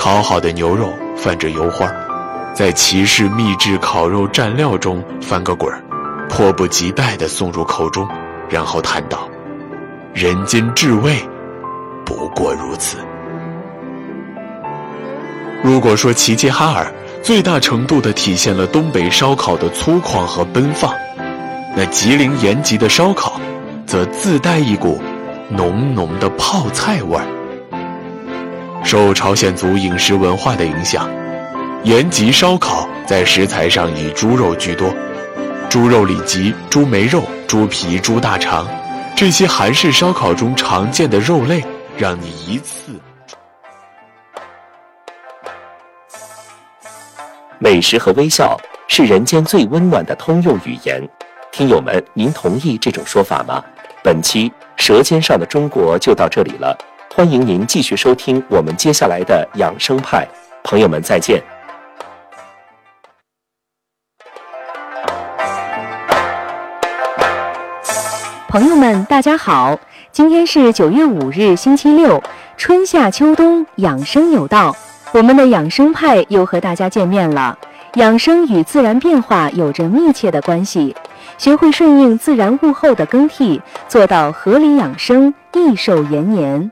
烤好的牛肉泛着油花，在齐氏秘制烤肉蘸料中翻个滚儿，迫不及待地送入口中，然后叹道：人间至味不过如此。如果说齐齐哈尔最大程度地体现了东北烧烤的粗犷和奔放，那吉林延吉的烧烤则自带一股浓浓的泡菜味儿。受朝鲜族饮食文化的影响，延吉烧烤在食材上以猪肉居多，猪肉里脊、猪眉肉、猪皮、猪大肠，这些韩式烧烤中常见的肉类，让你一次。 美食和微笑是人间最温暖的通用语言，听友们，您同意这种说法吗？本期《舌尖上的中国》就到这里了，欢迎您继续收听我们接下来的养生派，朋友们再见。 朋友们大家好，今天是9月5日星期六，春夏秋冬养生有道，我们的养生派又和大家见面了。养生与自然变化有着密切的关系，学会顺应自然物候的更替，做到合理养生，益寿延年。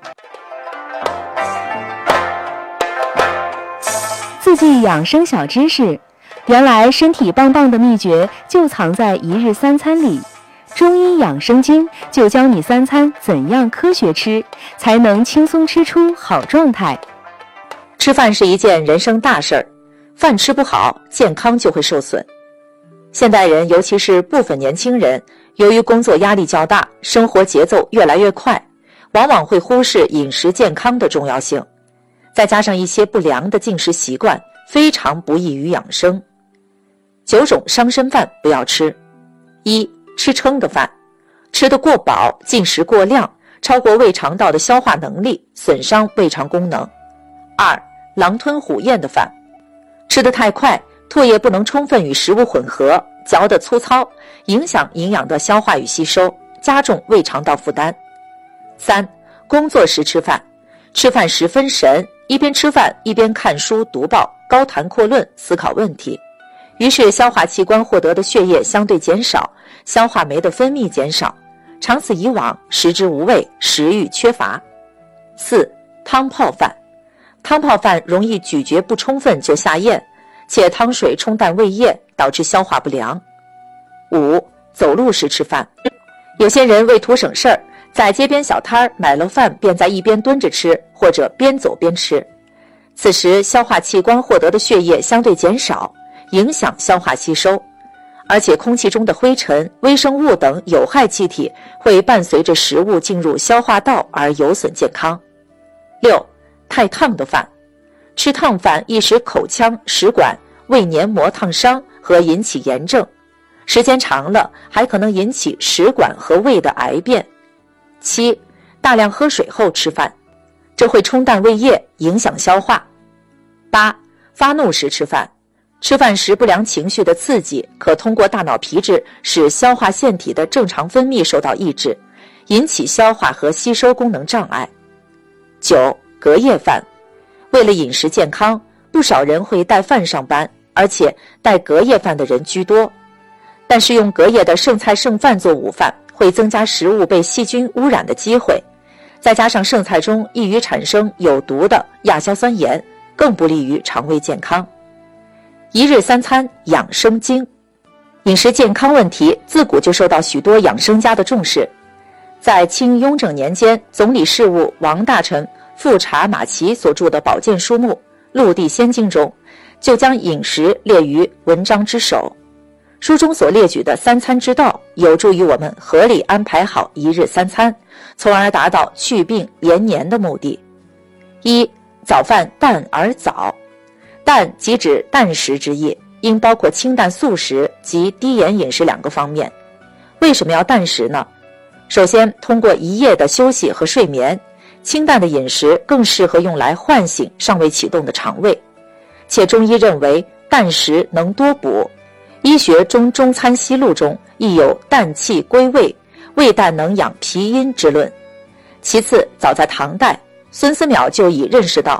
自记养生小知识，原来身体棒棒的秘诀就藏在一日三餐里。中医养生经就教你三餐怎样科学吃，才能轻松吃出好状态。 吃饭是一件人生大事儿，饭吃不好，健康就会受损。现代人，尤其是部分年轻人，由于工作压力较大，生活节奏越来越快，往往会忽视饮食健康的重要性，再加上一些不良的进食习惯，非常不利于养生。9种伤身饭不要吃。1、吃撑的饭，吃得过饱，进食过量，超过胃肠道的消化能力，损伤胃肠功能。2、狼吞虎咽的饭，吃得太快，唾液不能充分与食物混合，嚼得粗糙，影响营养的消化与吸收，加重胃肠道负担。3、工作时吃饭，吃饭时分神，一边吃饭一边看书读报，高谈阔论，思考问题，于是消化器官获得的血液相对减少，消化酶的分泌减少，长此以往，食之无味，食欲缺乏。4、汤泡饭，汤泡饭容易咀嚼不充分就下咽，且汤水冲淡胃液，导致消化不良。5、走路时吃饭，有些人为图省事儿，在街边小摊买了饭便在一边蹲着吃，或者边走边吃，此时消化器官获得的血液相对减少，影响消化吸收，而且空气中的灰尘、微生物等有害气体会伴随着食物进入消化道而有损健康。6、太烫的饭，吃烫饭易使口腔、食管、胃黏膜烫伤和引起炎症，时间长了还可能引起食管和胃的癌变。7、大量喝水后吃饭，这会冲淡胃液，影响消化。8、发怒时吃饭，吃饭时不良情绪的刺激可通过大脑皮质使消化腺体的正常分泌受到抑制，引起消化和吸收功能障碍。9、隔夜饭，为了饮食健康，不少人会带饭上班，而且带隔夜饭的人居多。但是用隔夜的剩菜剩饭做午饭，会增加食物被细菌污染的机会，再加上剩菜中易于产生有毒的亚硝酸盐，更不利于肠胃健康。一日三餐养生经，饮食健康问题自古就受到许多养生家的重视。在清雍正年间，总理事务王大臣富察马齐所著的保健书目《陆地仙经》中，就将饮食列于文章之首。书中所列举的三餐之道，有助于我们合理安排好一日三餐，从而达到祛病延年的目的。1、早饭淡而早，淡即指淡食之意，应包括清淡素食及低盐饮食2个方面。为什么要淡食呢？首先，通过一夜的休息和睡眠，清淡的饮食更适合用来唤醒尚未启动的肠胃，且中医认为淡食能多补，医学中中餐西录中亦有淡气归胃，胃淡能养脾阴之论。其次，早在唐代，孙思邈就已认识到